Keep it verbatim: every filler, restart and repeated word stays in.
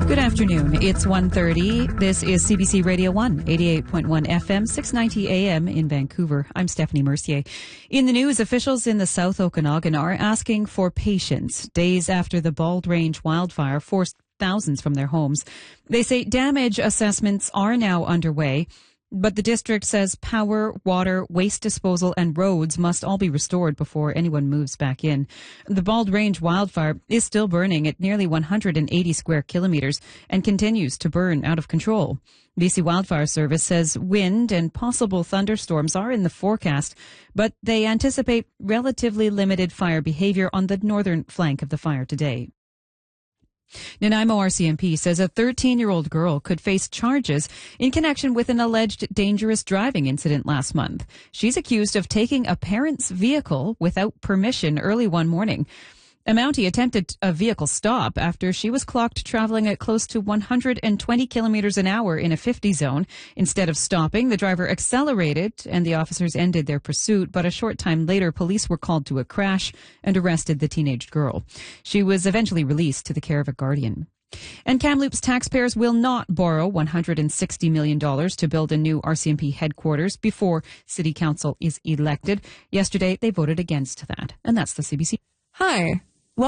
Good afternoon. It's one thirty. This is C B C Radio one, eighty-eight point one F M, six ninety A M in Vancouver. I'm Stephanie Mercier. In the news, officials in the South Okanagan are asking for patience days after the Bald Range wildfire forced thousands from their homes. They say damage assessments are now underway, but the district says power, water, waste disposal and roads must all be restored before anyone moves back in. The Bald Range wildfire is still burning at nearly one hundred eighty square kilometres and continues to burn out of control. B C Wildfire Service says wind and possible thunderstorms are in the forecast, but they anticipate relatively limited fire behaviour on the northern flank of the fire today. Nanaimo R C M P says a thirteen-year-old girl could face charges in connection with an alleged dangerous driving incident last month. She's accused of taking a parent's vehicle without permission early one morning. A Mountie attempted a vehicle stop after she was clocked traveling at close to one hundred twenty kilometers an hour in a fifty zone. Instead of stopping, the driver accelerated and the officers ended their pursuit, but a short time later, police were called to a crash and arrested the teenage girl. She was eventually released to the care of a guardian. And Kamloops taxpayers will not borrow one hundred sixty million dollars to build a new R C M P headquarters before City Council is elected. Yesterday, they voted against that. And that's the C B C. Hi,